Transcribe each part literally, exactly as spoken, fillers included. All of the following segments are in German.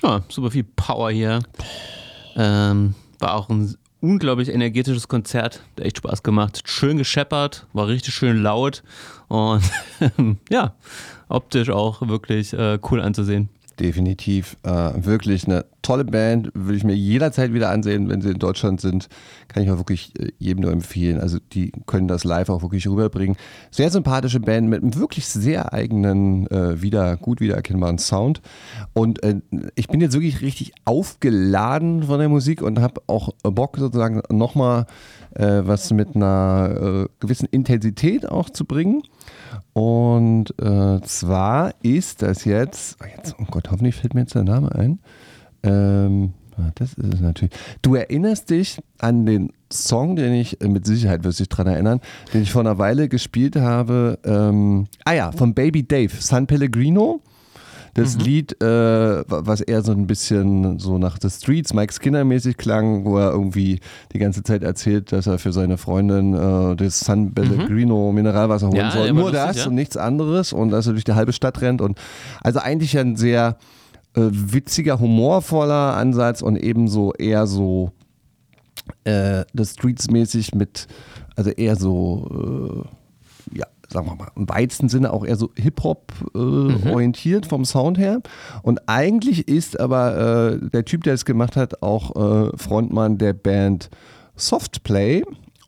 Ja, super viel Power hier. Ähm, war auch ein unglaublich energetisches Konzert, hat echt Spaß gemacht. Schön gescheppert, war richtig schön laut und ja, optisch auch wirklich äh, cool anzusehen. Definitiv. Äh, wirklich eine tolle Band, würde ich mir jederzeit wieder ansehen, wenn sie in Deutschland sind. Kann ich auch wirklich äh, jedem nur empfehlen. Also die können das live auch wirklich rüberbringen. Sehr sympathische Band mit einem wirklich sehr eigenen, äh, wieder gut wiedererkennbaren Sound. Und äh, ich bin jetzt wirklich richtig aufgeladen von der Musik und habe auch Bock sozusagen nochmal äh, was mit einer äh, gewissen Intensität auch zu bringen. Und äh, zwar ist das jetzt, jetzt, oh Gott, hoffentlich fällt mir jetzt der Name ein. Ähm, das ist es natürlich. Du erinnerst dich an den Song, den ich, mit Sicherheit wirst du dich dran erinnern, den ich vor einer Weile gespielt habe. Ähm, ah ja, von Baby Dave, San Pellegrino. Das mhm. Lied, äh, was eher so ein bisschen so nach The Streets, Mike Skinner mäßig klang, wo er irgendwie die ganze Zeit erzählt, dass er für seine Freundin äh, das San Pellegrino mhm. Mineralwasser holen ja, soll. Nur lustig, das ja. und nichts anderes und dass er durch die halbe Stadt rennt. Und also eigentlich ein sehr äh, witziger, humorvoller Ansatz und ebenso eher so äh, The Streets mäßig mit, also eher so, äh, ja, sagen wir mal, im weitesten Sinne auch eher so Hip-Hop äh, mhm. orientiert vom Sound her. Und eigentlich ist aber äh, der Typ, der es gemacht hat, auch äh, Frontmann der Band Softplay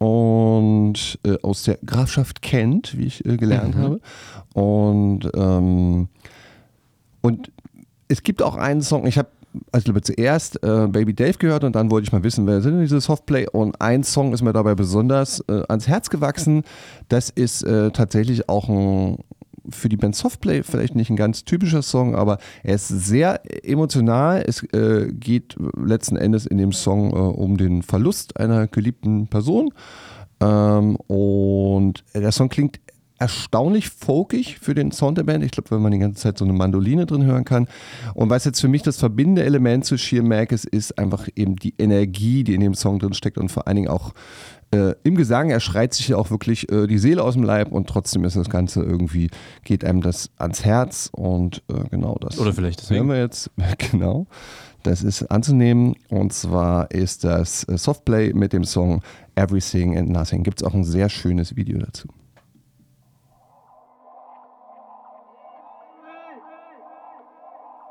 und äh, aus der Grafschaft Kent, wie ich äh, gelernt mhm. habe. Und, ähm, und es gibt auch einen Song, ich habe also ich glaube zuerst äh, Baby Dave gehört und dann wollte ich mal wissen, wer sind denn diese Softplay, und ein Song ist mir dabei besonders äh, ans Herz gewachsen. Das ist äh, tatsächlich auch ein, für die Band Softplay vielleicht nicht ein ganz typischer Song, aber er ist sehr emotional. Es äh, geht letzten Endes in dem Song äh, um den Verlust einer geliebten Person ähm, und der Song klingt erstaunlich folkig für den Sound der Band. Ich glaube, wenn man die ganze Zeit so eine Mandoline drin hören kann. Und was jetzt für mich das verbindende Element zu Sheer Mag ist, ist einfach eben die Energie, die in dem Song drin steckt und vor allen Dingen auch äh, im Gesang. Er schreit sich ja auch wirklich äh, die Seele aus dem Leib und trotzdem ist das Ganze irgendwie, geht einem das ans Herz und äh, genau das. Oder vielleicht Hören deswegen. wir jetzt, genau. Das ist anzunehmen und zwar ist das Softplay mit dem Song Everything and Nothing. Gibt es auch ein sehr schönes Video dazu.